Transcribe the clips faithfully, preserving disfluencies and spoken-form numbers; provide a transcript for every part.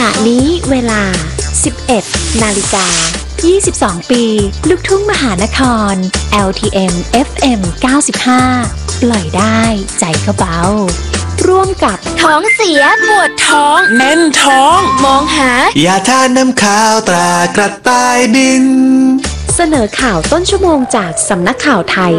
ณะนี้เวลา สิบเอ็ด นาฬิกา ยี่สิบสอง ปี ลูกทุ่งมหานคร แอล ที เอ็ม เอฟ เอ็ม เก้าสิบห้า ปล่อยได้ใจก็เบาร่วมกับท้องเสียปวดท้องแน่นท้องมองหายาทาน้ำขาวตรากระต่ายบินเสนอข่าวต้นชั่วโมงจากสำนักข่าวไทย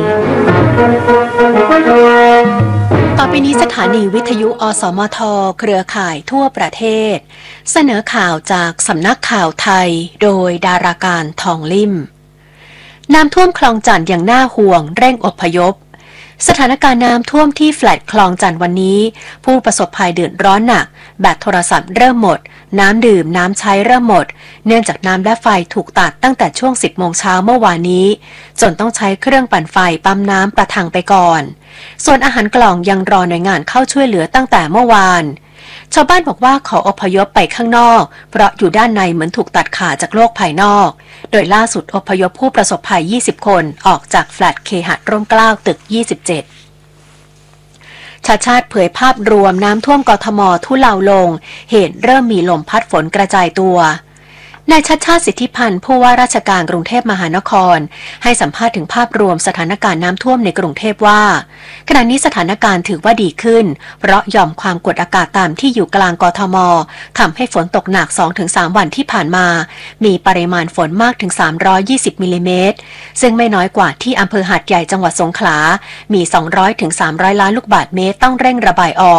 ต่อไปนี้สถานีวิทยุอสมทเครือข่ายทั่วประเทศเสนอข่าวจากสำนักข่าวไทยโดยดาราการทองลิ่มน้ำท่วมคลองจันทน์อย่างน่าห่วงเร่งอพยพสถานการณ์น้ำท่วมที่แฟลตคลองจันทน์วันนี้ผู้ประสบภัยเดือดร้อนหนักแบตโทรศัพท์เริ่มหมดน้ำดื่มน้ำใช้เริ่มหมดเนื่องจากน้ำและไฟถูกตัดตั้งแต่ช่วงสิบโมงเช้าเมื่อวานนี้จนต้องใช้เครื่องปั่นไฟปั๊มน้ำประทังไปก่อนส่วนอาหารกล่องยังรอหน่วยงานเข้าช่วยเหลือตั้งแต่เมื่อวานชาวบ้านบอกว่าขออพยพไปข้างนอกเพราะอยู่ด้านในเหมือนถูกตัดขาดจากโลกภายนอกโดยล่าสุดอพยพผู้ประสบภัยยี่สิบคนออกจากแฟลตเคหะร่มเกล้าตึกยี่สิบเจ็ดชาติชาติเผยภาพรวมน้ำท่วมกทมทุเลาลงเหตุเริ่มมีลมพัดฝนกระจายตัวนายชัชชาติสิทธิพันธ์ผู้ว่าราชการกรุงเทพมหานครให้สัมภาษณ์ถึงภาพรวมสถานการณ์น้ำท่วมในกรุงเทพว่าขณะนี้สถานการณ์ถือว่าดีขึ้นเพราะหย่อมความกดอากาศต่ำที่อยู่กลางกทมทำให้ฝนตกหนัก สองถึงสาม วันที่ผ่านมามีปริมาณฝนมากถึงสามร้อยยี่สิบมิลลิเมตรซึ่งไม่น้อยกว่าที่อำเภอหาดใหญ่จังหวัดสงขลามีสองร้อยถึงสามร้อยล้านลูกบาศก์เมตรต้องเร่งระบายออก